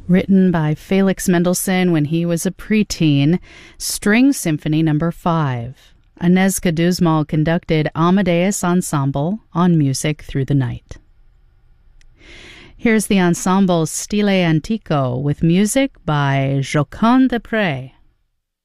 Written by Felix Mendelssohn when he was a preteen, String Symphony No. 5. Inez Caduzmal conducted Amadeus Ensemble on Music Through the Night. Here's the ensemble Stile Antico with music by Jocond Desprez.